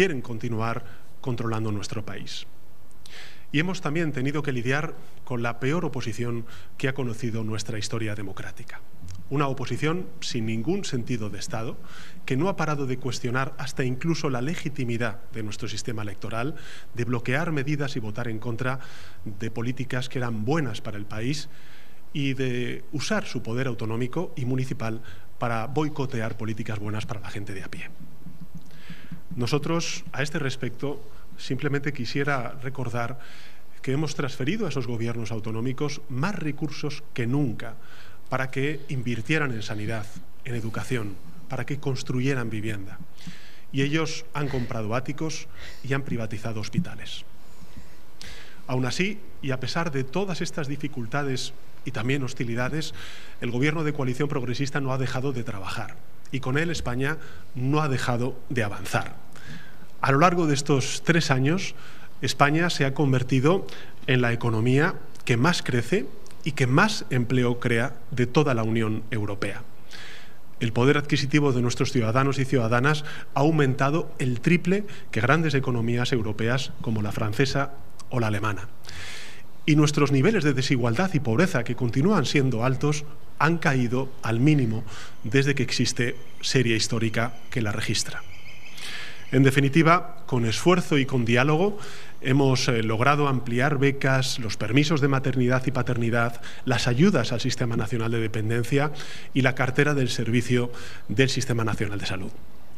quieren continuar controlando nuestro país. Y hemos también tenido que lidiar con la peor oposición que ha conocido nuestra historia democrática. Una oposición sin ningún sentido de Estado, que no ha parado de cuestionar hasta incluso la legitimidad de nuestro sistema electoral, de bloquear medidas y votar en contra de políticas que eran buenas para el país y de usar su poder autonómico y municipal para boicotear políticas buenas para la gente de a pie. Nosotros, a este respecto, simplemente quisiera recordar que hemos transferido a esos gobiernos autonómicos más recursos que nunca para que invirtieran en sanidad, en educación, para que construyeran vivienda. Y ellos han comprado áticos y han privatizado hospitales. Aún así, y a pesar de todas estas dificultades y también hostilidades, el Gobierno de coalición progresista no ha dejado de trabajar y con él España no ha dejado de avanzar. A lo largo de estos 3 años, España se ha convertido en la economía que más crece y que más empleo crea de toda la Unión Europea. El poder adquisitivo de nuestros ciudadanos y ciudadanas ha aumentado el triple que grandes economías europeas como la francesa o la alemana. Y nuestros niveles de desigualdad y pobreza, que continúan siendo altos, han caído al mínimo desde que existe serie histórica que la registra. En definitiva, con esfuerzo y con diálogo, hemos logrado ampliar becas, los permisos de maternidad y paternidad, las ayudas al Sistema Nacional de Dependencia y la cartera del servicio del Sistema Nacional de Salud.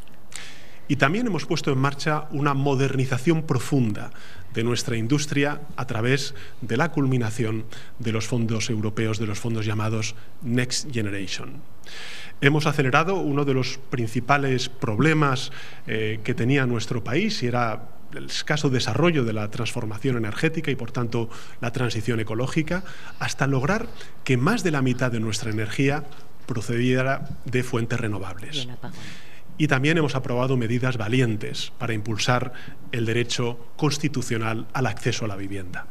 Y también hemos puesto en marcha una modernización profunda de nuestra industria a través de la culminación de los fondos europeos, de los fondos llamados Next Generation. Hemos acelerado uno de los principales problemas que tenía nuestro país, y era el escaso desarrollo de la transformación energética y, por tanto, la transición ecológica, hasta lograr que más de la mitad de nuestra energía procediera de fuentes renovables. Y también hemos aprobado medidas valientes para impulsar el derecho constitucional al acceso a la vivienda.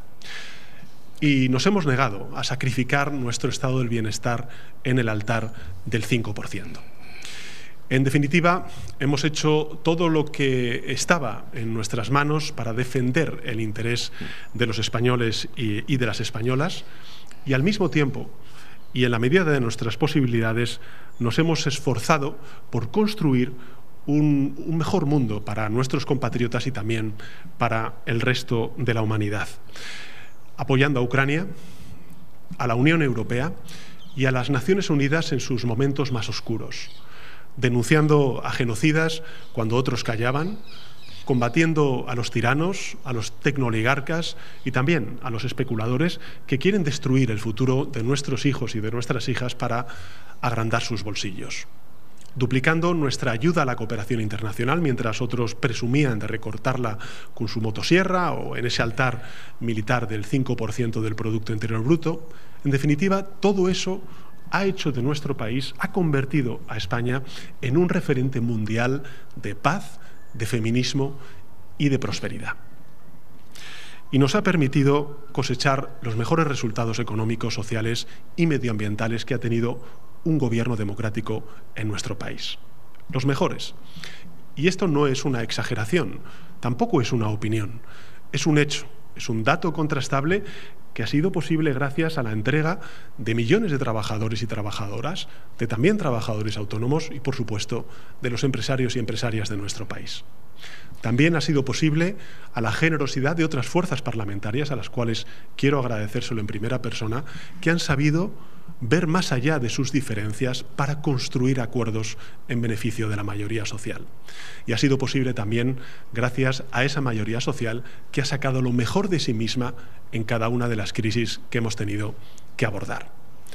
Y nos hemos negado a sacrificar nuestro estado del bienestar en el altar del 5%. En definitiva, hemos hecho todo lo que estaba en nuestras manos para defender el interés de los españoles y de las españolas, y al mismo tiempo, y en la medida de nuestras posibilidades, nos hemos esforzado por construir un mejor mundo para nuestros compatriotas y también para el resto de la humanidad, apoyando a Ucrania, a la Unión Europea y a las Naciones Unidas en sus momentos más oscuros, denunciando a genocidas cuando otros callaban, combatiendo a los tiranos, a los tecnooligarcas y también a los especuladores que quieren destruir el futuro de nuestros hijos y de nuestras hijas para agrandar sus bolsillos. Duplicando nuestra ayuda a la cooperación internacional mientras otros presumían de recortarla con su motosierra o en ese altar militar del 5% del Producto Interior Bruto. En definitiva, todo eso ha hecho de nuestro país, ha convertido a España en un referente mundial de paz, de feminismo y de prosperidad. Y nos ha permitido cosechar los mejores resultados económicos, sociales y medioambientales que ha tenido un gobierno democrático en nuestro país. Los mejores. Y esto no es una exageración, tampoco es una opinión, es un hecho, es un dato contrastable que ha sido posible gracias a la entrega de millones de trabajadores y trabajadoras, de también trabajadores autónomos y, por supuesto, de los empresarios y empresarias de nuestro país. También ha sido posible a la generosidad de otras fuerzas parlamentarias, a las cuales quiero agradecérselo en primera persona, que han sabido ver más allá de sus diferencias para construir acuerdos en beneficio de la mayoría social. Y ha sido posible también gracias a esa mayoría social que ha sacado lo mejor de sí misma en cada una de las crisis que hemos tenido que abordar.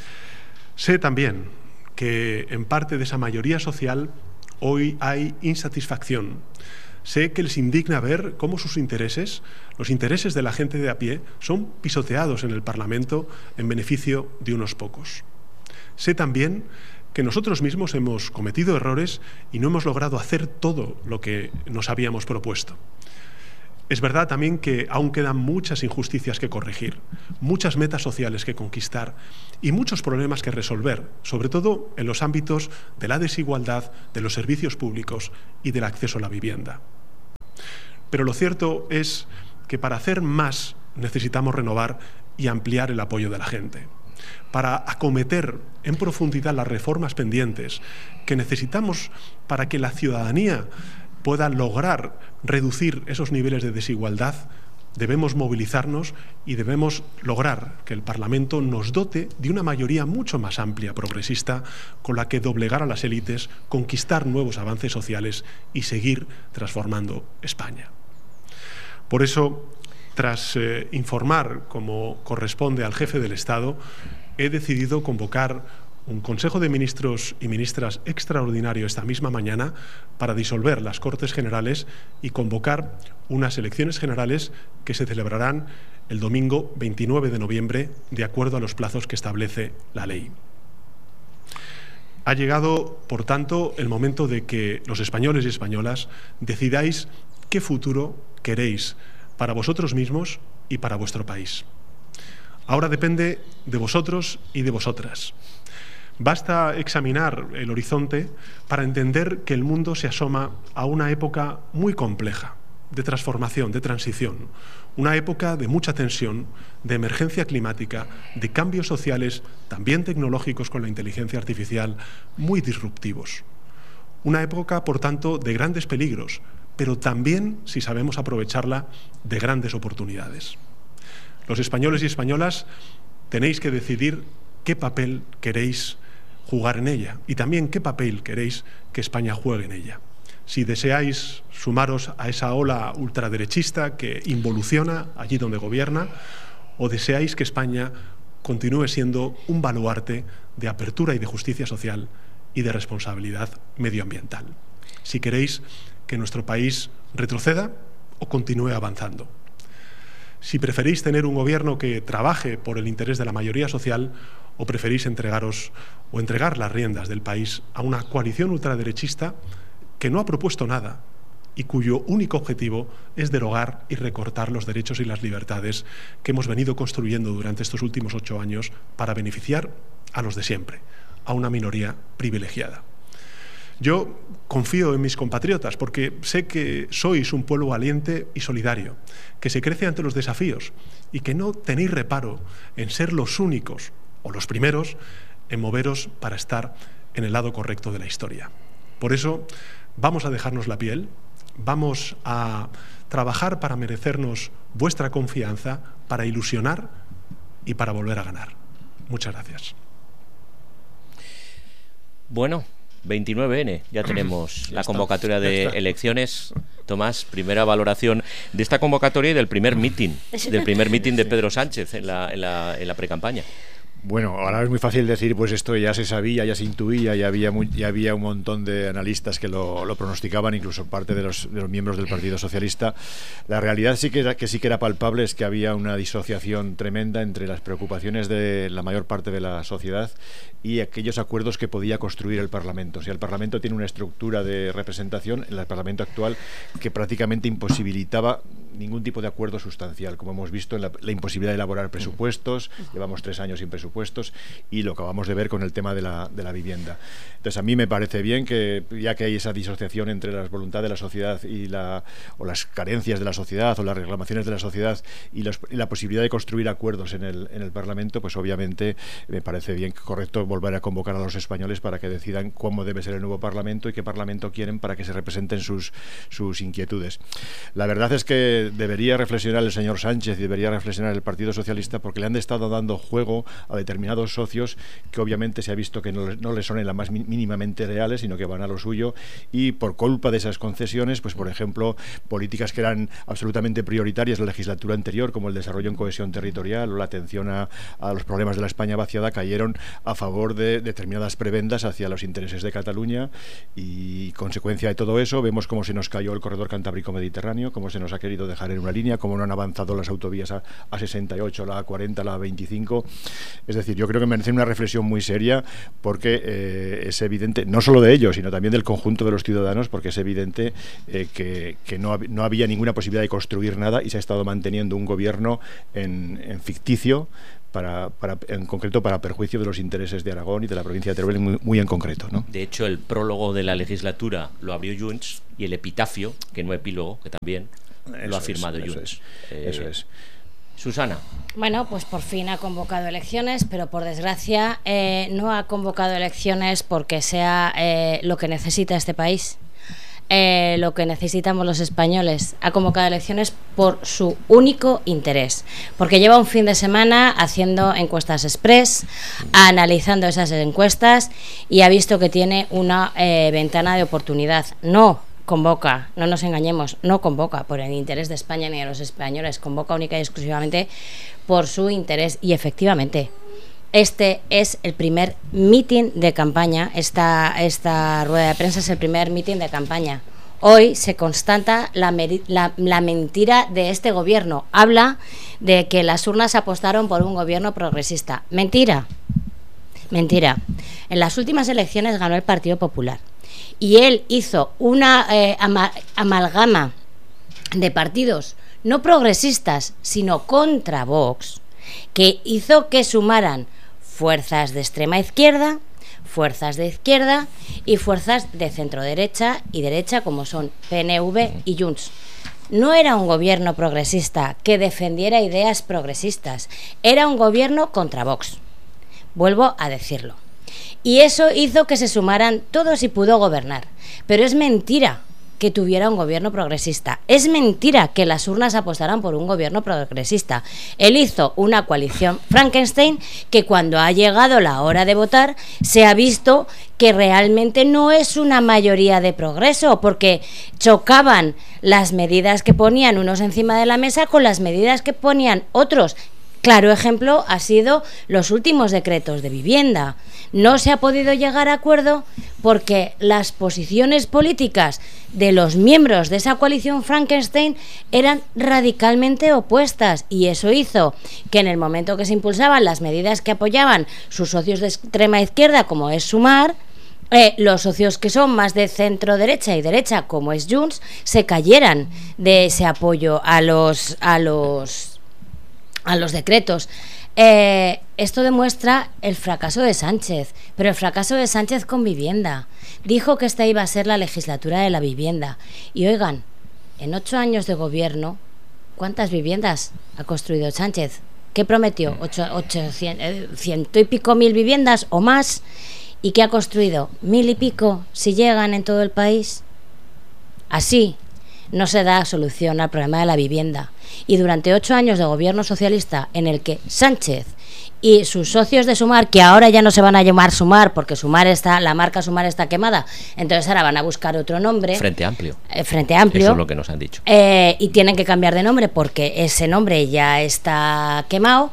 Sé también que en parte de esa mayoría social hoy hay insatisfacción. Sé que les indigna ver cómo sus intereses, los intereses de la gente de a pie, son pisoteados en el Parlamento en beneficio de unos pocos. Sé también que nosotros mismos hemos cometido errores y no hemos logrado hacer todo lo que nos habíamos propuesto. Es verdad también que aún quedan muchas injusticias que corregir, muchas metas sociales que conquistar y muchos problemas que resolver, sobre todo en los ámbitos de la desigualdad, de los servicios públicos y del acceso a la vivienda. Pero lo cierto es que para hacer más necesitamos renovar y ampliar el apoyo de la gente. Para acometer en profundidad las reformas pendientes que necesitamos para que la ciudadanía pueda lograr reducir esos niveles de desigualdad, debemos movilizarnos y debemos lograr que el Parlamento nos dote de una mayoría mucho más amplia, progresista, con la que doblegar a las élites, conquistar nuevos avances sociales y seguir transformando España. Por eso, tras informar, como corresponde al jefe del Estado, he decidido convocar un Consejo de Ministros y Ministras extraordinario esta misma mañana para disolver las Cortes Generales y convocar unas elecciones generales que se celebrarán el domingo 29 de noviembre, de acuerdo a los plazos que establece la ley. Ha llegado, por tanto, el momento de que los españoles y españolas decidáis qué futuro queréis para vosotros mismos y para vuestro país. Ahora depende de vosotros y de vosotras. Basta examinar el horizonte para entender que el mundo se asoma a una época muy compleja, de transformación, de transición, una época de mucha tensión, de emergencia climática, de cambios sociales, también tecnológicos con la inteligencia artificial, muy disruptivos. Una época, por tanto, de grandes peligros, pero también, si sabemos aprovecharla, de grandes oportunidades. Los españoles y españolas tenéis que decidir qué papel queréis jugar en ella y también qué papel queréis que España juegue en ella. Si deseáis sumaros a esa ola ultraderechista que involuciona allí donde gobierna, o deseáis que España continúe siendo un baluarte de apertura y de justicia social y de responsabilidad medioambiental. Si queréis que nuestro país retroceda o continúe avanzando. Si preferís tener un gobierno que trabaje por el interés de la mayoría social o preferís entregar las riendas del país a una coalición ultraderechista que no ha propuesto nada y cuyo único objetivo es derogar y recortar los derechos y las libertades que hemos venido construyendo durante estos últimos 8 años para beneficiar a los de siempre, a una minoría privilegiada. Yo confío en mis compatriotas porque sé que sois un pueblo valiente y solidario, que se crece ante los desafíos y que no tenéis reparo en ser los únicos o los primeros en moveros para estar en el lado correcto de la historia. Por eso vamos a dejarnos la piel, vamos a trabajar para merecernos vuestra confianza, para ilusionar y para volver a ganar. Muchas gracias. Bueno, 29N, ya tenemos la convocatoria de elecciones. Tomás, primera valoración de esta convocatoria y del primer mitin de Pedro Sánchez en la precampaña. Bueno, ahora es muy fácil decir, pues esto ya se sabía, ya se intuía, ya había un montón de analistas que lo pronosticaban, incluso parte de los miembros del Partido Socialista. La realidad sí que era palpable, es que había una disociación tremenda entre las preocupaciones de la mayor parte de la sociedad y aquellos acuerdos que podía construir el Parlamento. O sea, el Parlamento tiene una estructura de representación en el Parlamento actual que prácticamente imposibilitaba ningún tipo de acuerdo sustancial, como hemos visto en la imposibilidad de elaborar presupuestos. Llevamos 3 años sin presupuestos y lo acabamos de ver con el tema de la vivienda. Entonces, a mí me parece bien que, ya que hay esa disociación entre la voluntad de la sociedad o las carencias de la sociedad o las reclamaciones de la sociedad y la posibilidad de construir acuerdos en el Parlamento, pues obviamente me parece bien, correcto, volver a convocar a los españoles para que decidan cómo debe ser el nuevo Parlamento y qué Parlamento quieren para que se representen sus inquietudes. La verdad es que debería reflexionar el señor Sánchez y debería reflexionar el Partido Socialista, porque le han estado dando juego a determinados socios que obviamente se ha visto que no les son en la más mínimamente reales, sino que van a lo suyo, y por culpa de esas concesiones, pues por ejemplo, políticas que eran absolutamente prioritarias en la legislatura anterior, como el desarrollo en cohesión territorial o la atención a los problemas de la España vaciada, cayeron a favor de determinadas prebendas hacia los intereses de Cataluña, y consecuencia de todo eso vemos cómo se nos cayó el corredor cantábrico-mediterráneo, cómo se nos ha querido dejar en una línea, cómo no han avanzado las autovías A68, la A40, la A25. Es decir, yo creo que merecen una reflexión muy seria, porque es evidente, no solo de ellos, sino también del conjunto de los ciudadanos, porque es evidente que no había ninguna posibilidad de construir nada y se ha estado manteniendo un gobierno en ficticio, en concreto para perjuicio de los intereses de Aragón y de la provincia de Teruel muy en concreto, ¿no? De hecho, el prólogo de la legislatura lo abrió Junts y el epitafio, que no epílogo, que también lo ha firmado Junts. Eso es. Susana. Bueno, pues por fin ha convocado elecciones, pero por desgracia no ha convocado elecciones porque sea lo que necesita este país, lo que necesitamos los españoles. Ha convocado elecciones por su único interés, porque lleva un fin de semana haciendo encuestas express, analizando esas encuestas y ha visto que tiene una ventana de oportunidad. No convoca, no nos engañemos, no convoca por el interés de España ni de los españoles, convoca única y exclusivamente por su interés. Y efectivamente, este es el primer mitin de campaña, esta rueda de prensa es el primer mitin de campaña. Hoy se constata la mentira de este gobierno. Habla de que las urnas apostaron por un gobierno progresista. Mentira. Mentira. En las últimas elecciones ganó el Partido Popular. Y él hizo una amalgama de partidos no progresistas, sino contra Vox, que hizo que sumaran fuerzas de extrema izquierda, fuerzas de izquierda y fuerzas de centro derecha y derecha, como son PNV y Junts. No era un gobierno progresista que defendiera ideas progresistas, era un gobierno contra Vox. Vuelvo a decirlo. Y eso hizo que se sumaran todos y pudo gobernar. Pero es mentira que tuviera un gobierno progresista. Es mentira que las urnas apostaran por un gobierno progresista. Él hizo una coalición Frankenstein que cuando ha llegado la hora de votar se ha visto que realmente no es una mayoría de progreso, porque chocaban las medidas que ponían unos encima de la mesa con las medidas que ponían otros. Claro ejemplo ha sido los últimos decretos de vivienda. No se ha podido llegar a acuerdo porque las posiciones políticas de los miembros de esa coalición Frankenstein eran radicalmente opuestas, y eso hizo que en el momento que se impulsaban las medidas que apoyaban sus socios de extrema izquierda, como es Sumar, los socios que son más de centro derecha y derecha, como es Junts, se cayeran de ese apoyo a los decretos. Esto demuestra el fracaso de Sánchez, pero el fracaso de Sánchez con vivienda. Dijo que esta iba a ser la legislatura de la vivienda. Y oigan, en 8 años de gobierno, ¿cuántas viviendas ha construido Sánchez? ¿Qué prometió? 100 y pico mil viviendas o más. ¿Y qué ha construido? 1000 y pico, si llegan en todo el país. Así no se da solución al problema de la vivienda. Y durante 8 años de gobierno socialista, en el que Sánchez y sus socios de Sumar, que ahora ya no se van a llamar Sumar porque la marca Sumar está quemada, entonces ahora van a buscar otro nombre. Frente Amplio. Frente Amplio. Eso es lo que nos han dicho. Y tienen que cambiar de nombre porque ese nombre ya está quemado.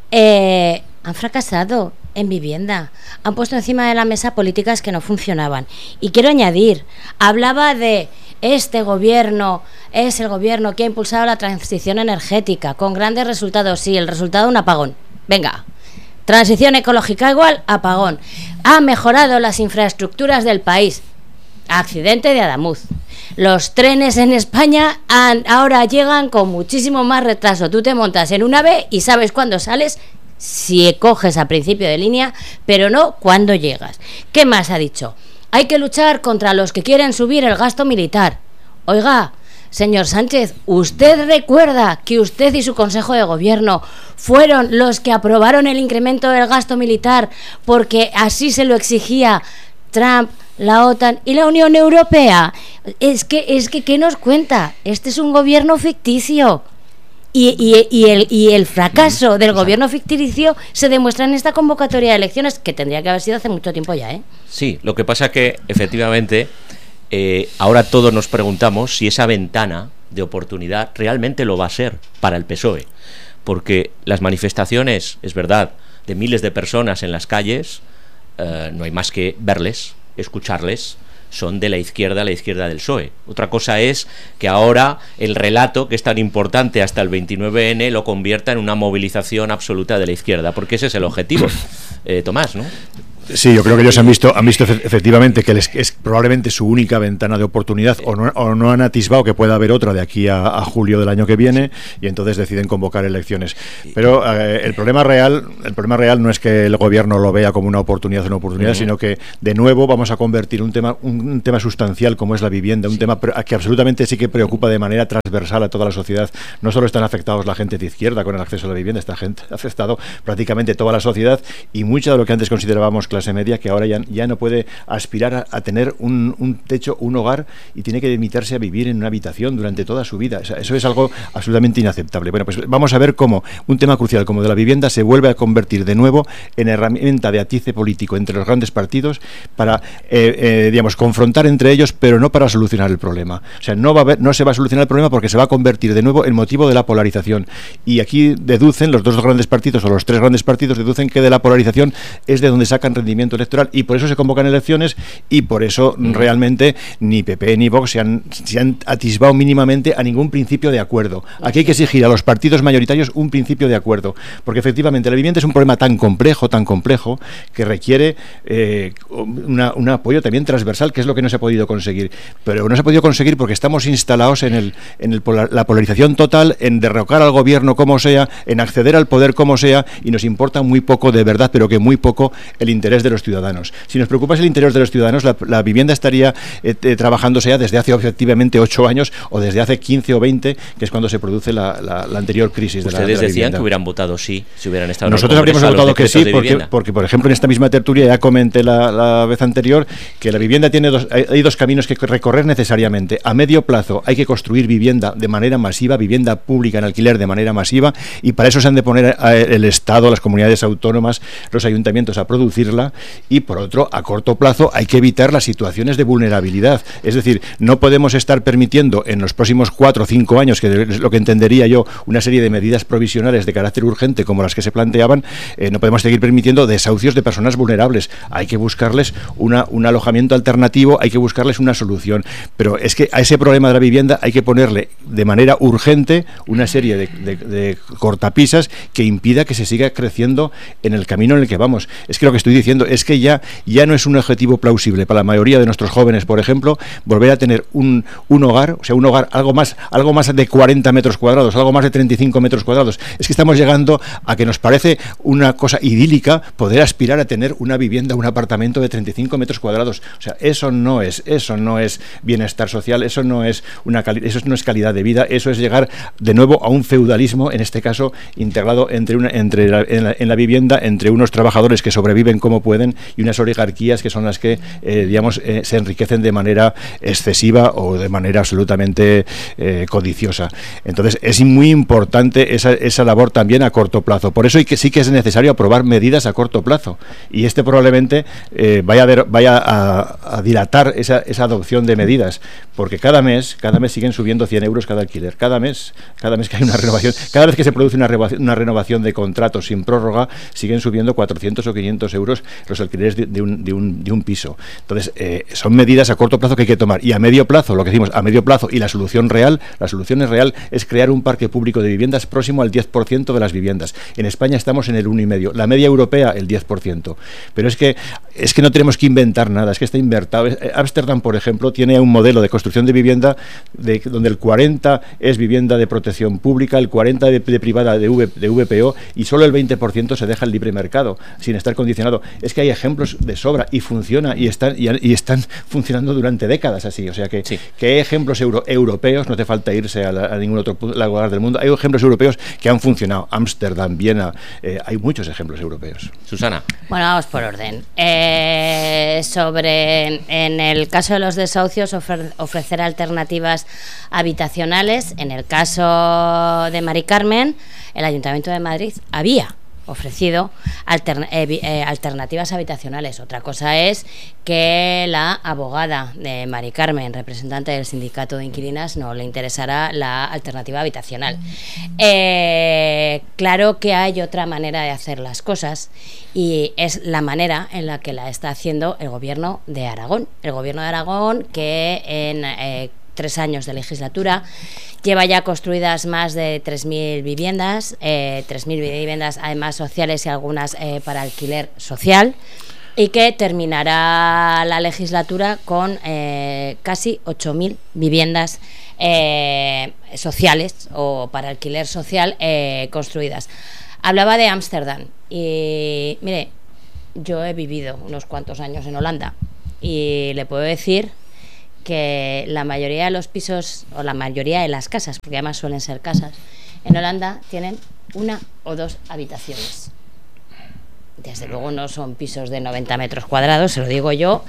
Han fracasado en vivienda, han puesto encima de la mesa políticas que no funcionaban. Y quiero añadir, hablaba de este gobierno es el gobierno que ha impulsado la transición energética con grandes resultados. Sí, el resultado, un apagón. Venga, transición ecológica igual, apagón. Ha mejorado las infraestructuras del país. Accidente de Adamuz. Los trenes en España ahora llegan con muchísimo más retraso. Tú te montas en un AVE y sabes cuándo sales, si coges a principio de línea, pero no cuándo llegas. ¿Qué más ha dicho? Hay que luchar contra los que quieren subir el gasto militar. Oiga, señor Sánchez, ¿usted recuerda que usted y su Consejo de Gobierno fueron los que aprobaron el incremento del gasto militar porque así se lo exigía Trump, la OTAN y la Unión Europea? Es que ¿qué nos cuenta? Este es un gobierno ficticio. Y el fracaso del gobierno ficticio se demuestra en esta convocatoria de elecciones, que tendría que haber sido hace mucho tiempo ya, ¿eh? Sí, lo que pasa es que efectivamente ahora todos nos preguntamos si esa ventana de oportunidad realmente lo va a ser para el PSOE, porque las manifestaciones, es verdad, de miles de personas en las calles, no hay más que verles, escucharles, son de la izquierda del PSOE. Otra cosa es que ahora el relato, que es tan importante hasta el 29N, lo convierta en una movilización absoluta de la izquierda, porque ese es el objetivo, Tomás, ¿no? Sí, yo creo que ellos han visto efectivamente que es probablemente su única ventana de oportunidad, o no han atisbado que pueda haber otra de aquí a julio del año que viene, y entonces deciden convocar elecciones. Pero el problema real no es que el gobierno lo vea como una oportunidad, sino que de nuevo vamos a convertir un tema sustancial como es la vivienda, un tema que absolutamente sí que preocupa de manera transversal a toda la sociedad. No solo están afectados la gente de izquierda con el acceso a la vivienda, esta gente ha afectado prácticamente toda la sociedad, y mucha de lo que antes considerábamos clase media, que ahora ya no puede aspirar a tener un techo, un hogar, y tiene que limitarse a vivir en una habitación durante toda su vida. Eso es algo absolutamente inaceptable. Bueno, pues vamos a ver cómo un tema crucial como de la vivienda se vuelve a convertir de nuevo en herramienta de atice político entre los grandes partidos para, digamos, confrontar entre ellos, pero no para solucionar el problema. O sea, no se va a solucionar el problema porque se va a convertir de nuevo en motivo de la polarización. Y aquí deducen los dos grandes partidos, o los tres grandes partidos, deducen que de la polarización es de donde sacan rendimiento electoral, y por eso se convocan elecciones, y por eso realmente ni PP ni Vox se han atisbado mínimamente a ningún principio de acuerdo. Aquí hay que exigir a los partidos mayoritarios un principio de acuerdo, porque efectivamente la vivienda es un problema tan complejo, que requiere un apoyo también transversal, que es lo que no se ha podido conseguir. Pero no se ha podido conseguir porque estamos instalados en la polarización total, en derrocar al gobierno como sea, en acceder al poder como sea, y nos importa muy poco de verdad, pero que muy poco, el interés de los ciudadanos. Si nos preocupa el interés de los ciudadanos, la vivienda estaría trabajándose ya desde hace efectivamente 8 años, o desde hace 15 o 20, que es cuando se produce la anterior crisis de la vivienda. Ustedes decían que hubieran votado sí, si hubieran estado en el Nosotros habríamos votado que sí, porque, por ejemplo, en esta misma tertulia ya comenté la vez anterior que la vivienda hay dos caminos que recorrer necesariamente. A medio plazo hay que construir vivienda de manera masiva, vivienda pública en alquiler de manera masiva, y para eso se han de poner el Estado, las comunidades autónomas, los ayuntamientos a producirla. Y por otro, a corto plazo hay que evitar las situaciones de vulnerabilidad. Es decir, no podemos estar permitiendo en los próximos 4 o 5 años, que es lo que entendería yo, una serie de medidas provisionales de carácter urgente como las que se planteaban. No podemos seguir permitiendo desahucios de personas vulnerables. Hay que buscarles un alojamiento alternativo, hay que buscarles una solución. Pero es que a ese problema de la vivienda hay que ponerle de manera urgente una serie de cortapisas que impida que se siga creciendo en el camino en el que vamos. Es que lo que estoy diciendo es que ya no es un objetivo plausible para la mayoría de nuestros jóvenes, por ejemplo, volver a tener un hogar, o sea, un hogar algo más de 40 metros cuadrados, algo más de 35 metros cuadrados. Es que estamos llegando a que nos parece una cosa idílica poder aspirar a tener una vivienda, un apartamento de 35 metros cuadrados. O sea, eso no es bienestar social, eso no es calidad de vida, eso es llegar de nuevo a un feudalismo, en este caso integrado en la vivienda, entre unos trabajadores que sobreviven como pueden y unas oligarquías que son las que se enriquecen de manera excesiva o de manera absolutamente codiciosa. Entonces es muy importante esa labor también a corto plazo. Por eso sí que es necesario aprobar medidas a corto plazo, y probablemente vaya a dilatar esa adopción de medidas, porque cada mes siguen subiendo 100 euros cada alquiler. Cada mes que hay una renovación, cada vez que se produce una renovación de contratos sin prórroga, siguen subiendo 400 o 500 euros los alquileres de un piso. Entonces son medidas a corto plazo que hay que tomar, y a medio plazo, lo que decimos, a medio plazo, y la solución es real, es crear un parque público de viviendas próximo al 10% de las viviendas. En España estamos en el 1,5%, la media europea el 10%. Pero es que no tenemos que inventar nada, es que está inventado. Ámsterdam, por ejemplo, tiene un modelo de construcción de vivienda donde el 40% es vivienda de protección pública, el 40% de privada de VPO, y solo el 20% se deja el libre mercado, sin estar condicionado. Es que hay ejemplos de sobra, y funciona, y están funcionando durante décadas así. O sea que, sí, que hay ejemplos europeos, no hace falta irse a ningún otro lugar del mundo, hay ejemplos europeos que han funcionado. Ámsterdam, Viena, hay muchos ejemplos europeos. Susana. Bueno, vamos por orden. En el caso de los desahucios, ofrecer alternativas habitacionales. En el caso de Mari Carmen, el Ayuntamiento de Madrid había ofrecido alternativas habitacionales. Otra cosa es que la abogada de Mari Carmen, representante del sindicato de inquilinas, no le interesará la alternativa habitacional. Claro que hay otra manera de hacer las cosas, y es la manera en la que la está haciendo el gobierno de Aragón. El gobierno de Aragón, que en 3 años de legislatura lleva ya construidas más de 3.000 viviendas, 3.000 viviendas además sociales y algunas para alquiler social. y que terminará la legislatura con casi 8.000 viviendas sociales o para alquiler social construidas. Hablaba de Ámsterdam y mire, yo he vivido unos cuantos años en Holanda y le puedo decir que la mayoría de los pisos o la mayoría de las casas, porque además suelen ser casas, en Holanda tienen 1 o 2 habitaciones. Desde luego no son pisos de 90 metros cuadrados, se lo digo yo,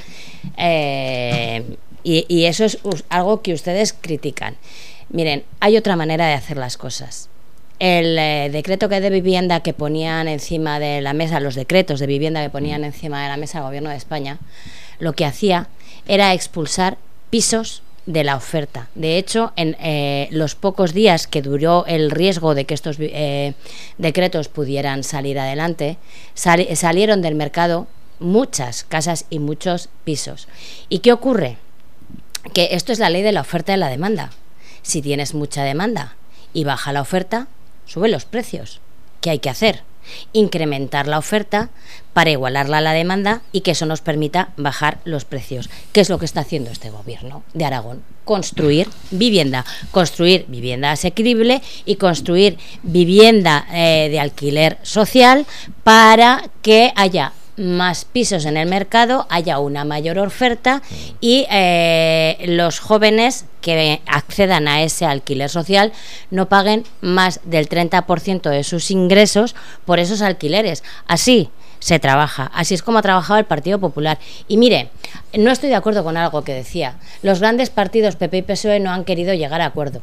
y eso es algo que ustedes critican. Miren, hay otra manera de hacer las cosas. El decreto de vivienda que ponían encima de la mesa, los decretos de vivienda que ponían encima de la mesa el Gobierno de España, lo que hacía era expulsar pisos de la oferta. De hecho, en los pocos días que duró el riesgo de que estos decretos pudieran salir adelante, salieron del mercado muchas casas y muchos pisos. ¿Y qué ocurre? Que esto es la ley de la oferta y la demanda. Si tienes mucha demanda y baja la oferta, sube los precios. ¿Qué hay que hacer? Incrementar la oferta para igualarla a la demanda y que eso nos permita bajar los precios. ¿Qué es lo que está haciendo este gobierno de Aragón? Construir vivienda asequible y construir vivienda de alquiler social para que haya más pisos en el mercado, haya una mayor oferta y los jóvenes que accedan a ese alquiler social no paguen más del 30% de sus ingresos por esos alquileres. Así se trabaja, así es como ha trabajado el Partido Popular. Y mire, no estoy de acuerdo con algo que decía. Los grandes partidos PP y PSOE no han querido llegar a acuerdo.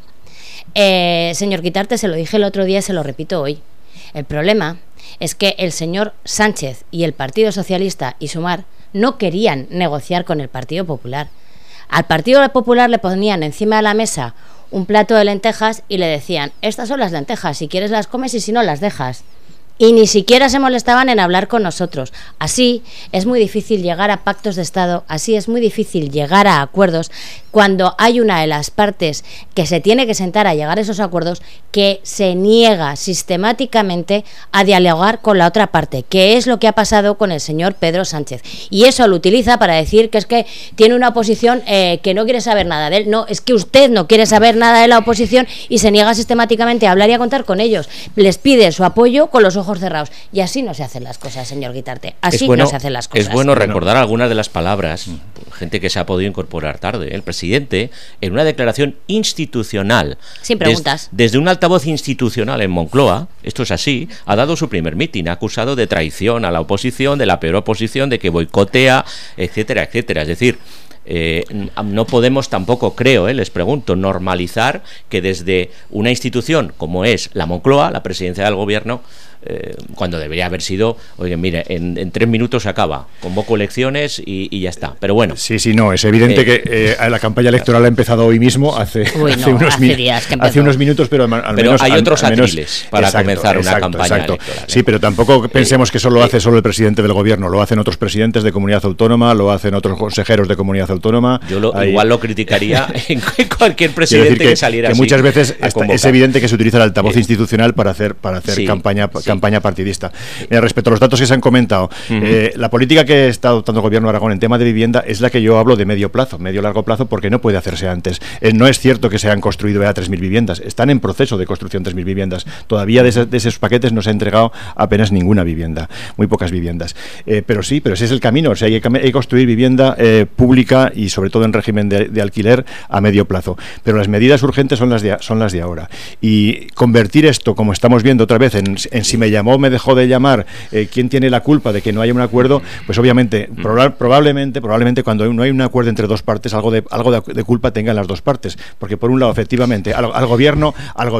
Señor Guitarte, se lo dije el otro día y se lo repito hoy. El problema es que el señor Sánchez y el Partido Socialista y Sumar no querían negociar con el Partido Popular. Al Partido Popular le ponían encima de la mesa un plato de lentejas y le decían: estas son las lentejas, si quieres las comes y si no las dejas. Y ni siquiera se molestaban en hablar con nosotros. Así es muy difícil llegar a pactos de Estado, así es muy difícil llegar a acuerdos cuando hay una de las partes que se tiene que sentar a llegar a esos acuerdos que se niega sistemáticamente a dialogar con la otra parte, que es lo que ha pasado con el señor Pedro Sánchez. Y eso lo utiliza para decir que es que tiene una oposición que no quiere saber nada de él. No, es que usted no quiere saber nada de la oposición y se niega sistemáticamente a hablar y a contar con ellos. Les pide su apoyo con los ojos cerrados. Y así no se hacen las cosas, señor Guitarte. Así no se hacen las cosas. Es bueno recordar algunas de las palabras, gente que se ha podido incorporar tarde. El presidente, en una declaración institucional, sin preguntas, desde un altavoz institucional en Moncloa, esto es así, ha dado su primer mitin, ha acusado de traición a la oposición, de la peor oposición, de que boicotea, etcétera, etcétera. Es decir, no podemos tampoco, creo, les pregunto, normalizar que desde una institución como es la Moncloa, la presidencia del gobierno, cuando debería haber sido, oye, mire, en 3 minutos se acaba, convoco elecciones y ya está. Pero bueno. Sí, no, es evidente que la campaña electoral ha empezado hoy mismo, hace unos minutos, pero al menos hay otros atriles para comenzar una campaña electoral. Sí, pero tampoco pensemos que eso lo hace solo el presidente del gobierno, lo hacen otros presidentes de comunidad autónoma, lo hacen otros consejeros de comunidad autónoma. Yo igual lo criticaría en cualquier presidente que saliera así. Muchas veces es evidente que se utiliza el altavoz institucional para hacer campaña partidista. Respecto a los datos que se han comentado, la política que está adoptando el gobierno de Aragón en tema de vivienda es la que yo hablo de medio-largo plazo, porque no puede hacerse antes. No es cierto que se han construido ya 3.000 viviendas, están en proceso de construcción 3.000 viviendas. Todavía de esos paquetes no se ha entregado apenas ninguna vivienda, muy pocas viviendas. Pero ese es el camino, o sea, hay que construir vivienda pública y sobre todo en régimen de alquiler a medio plazo. Pero las medidas urgentes son las de ahora. Y convertir esto, como estamos viendo otra vez, en si me llamó, me dejó de llamar, quién tiene la culpa de que no haya un acuerdo, pues obviamente, probablemente cuando no hay un acuerdo entre dos partes, algo de culpa tengan las dos partes, porque por un lado, efectivamente, al gobierno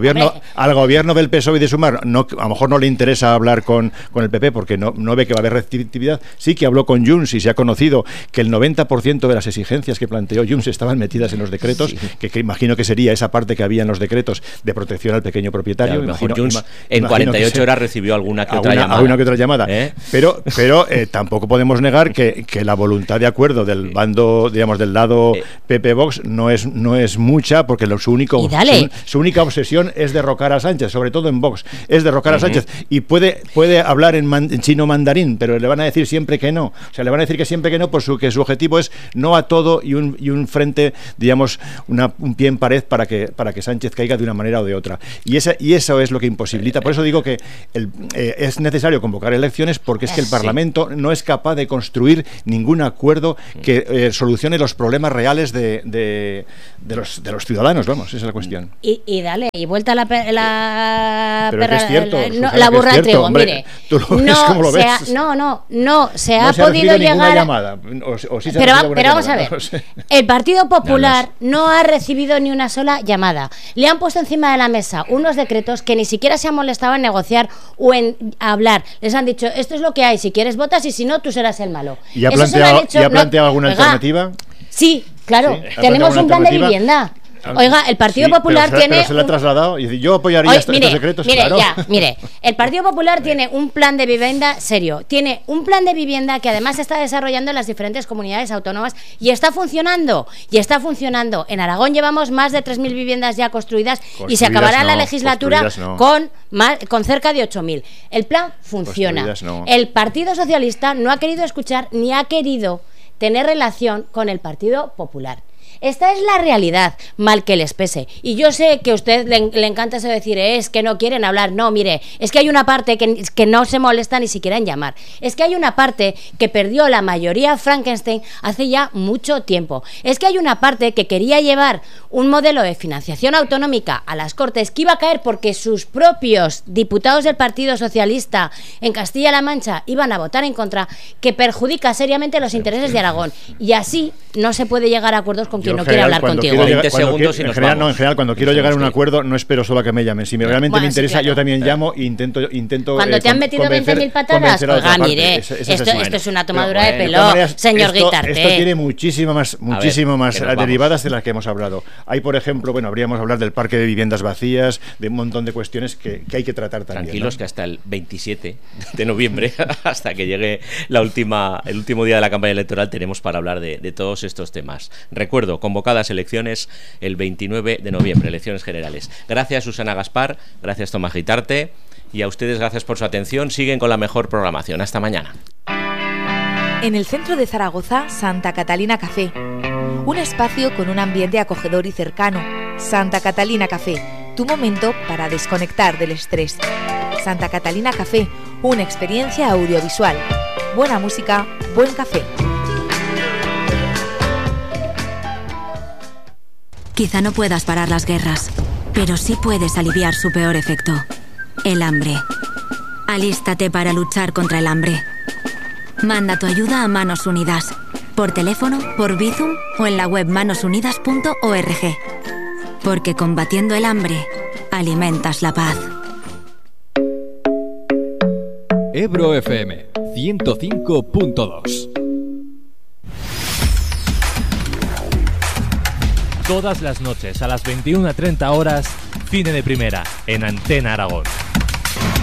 del PSOE y de Sumar, a lo mejor no le interesa hablar con el PP porque no ve que va a haber receptividad. Sí que habló con Junts y se ha conocido que el 90% de las exigencias que planteó Junts estaban metidas en los decretos, que imagino que sería esa parte que había en los decretos de protección al pequeño propietario. Junts en 48 horas recibió alguna que otra llamada. Alguna que otra llamada. Pero tampoco podemos negar que la voluntad de acuerdo del bando, digamos, del lado PP Vox no es mucha, porque su única obsesión es derrocar a Sánchez, sobre todo en Vox, es derrocar a Sánchez. Y puede hablar en chino mandarín, pero le van a decir siempre que no. O sea, le van a decir que siempre que no, que su objetivo es no a todo y un frente, digamos, un pie en pared para que Sánchez caiga de una manera o de otra. Y eso es lo que imposibilita. Por eso digo que es necesario convocar elecciones, porque es que el Parlamento no es capaz de construir ningún acuerdo que solucione los problemas reales de los ciudadanos, vamos, esa es la cuestión. Y vuelta la perra, es cierto, la burra al trigo, hombre, mire. ¿tú lo ves como lo ves? No se ha podido llegar llamada, pero vamos a ver, el Partido Popular no ha recibido ni una sola llamada. Le han puesto encima de la mesa unos decretos que ni siquiera se han molestado en negociar o en hablar. Les han dicho, esto es lo que hay, si quieres votas y si no, tú serás el malo. ¿Y ha planteado alguna alternativa? Sí, claro, tenemos un plan de vivienda. Oiga, el Partido Popular tiene... Pero se le ha trasladado y dice, yo apoyaría estos decretos. Mire, el Partido Popular tiene un plan de vivienda serio, tiene un plan de vivienda que además se está desarrollando en las diferentes comunidades autónomas y está funcionando. En Aragón llevamos más de 3.000 viviendas ya construidas y se acabará la legislatura con cerca de 8.000. El plan funciona. El Partido Socialista no ha querido escuchar ni ha querido tener relación con el Partido Popular. Esta es la realidad, mal que les pese. Y yo sé que a usted le encanta eso de decir, es que no quieren hablar. No, mire, es que hay una parte que no se molesta ni siquiera en llamar. Es que hay una parte que perdió la mayoría Frankenstein hace ya mucho tiempo. Es que hay una parte que quería llevar un modelo de financiación autonómica a las Cortes que iba a caer porque sus propios diputados del Partido Socialista en Castilla-La Mancha iban a votar en contra, que perjudica seriamente los intereses de Aragón. Y así no se puede llegar a acuerdos con quien no quiere hablar contigo. 20 segundos y nos vamos. En general, cuando quiero llegar a un acuerdo, no espero solo a que me llamen. Si realmente me interesa, yo también llamo e intento. Cuando te han metido 20.000 patadas, oiga, mire, esto es una tomadura de pelo, señor Guitarte. Esto tiene muchísimo más derivadas de las que hemos hablado. Hay, por ejemplo, habríamos hablar del parque de viviendas vacías, de un montón de cuestiones que hay que tratar también. Tranquilos, que hasta el 27 de noviembre, hasta que llegue el último día de la campaña electoral, tenemos para hablar de todos estos temas. Recuerdo, convocadas elecciones el 29 de noviembre, elecciones generales. Gracias, Susana Gaspar, gracias, Tomás Guitarte, y a ustedes gracias por su atención. Siguen con la mejor programación. Hasta mañana. En el centro de Zaragoza, Santa Catalina Café. Un espacio con un ambiente acogedor y cercano. Santa Catalina Café, tu momento para desconectar del estrés. Santa Catalina Café, una experiencia audiovisual. Buena música, buen café. Quizá no puedas parar las guerras, pero sí puedes aliviar su peor efecto, el hambre. Alístate para luchar contra el hambre. Manda tu ayuda a Manos Unidas, por teléfono, por Bizum o en la web manosunidas.org. Porque combatiendo el hambre, alimentas la paz. Ebro FM 105.2. Todas las noches a las 21:30 horas, Cine de Primera, en Antena Aragón.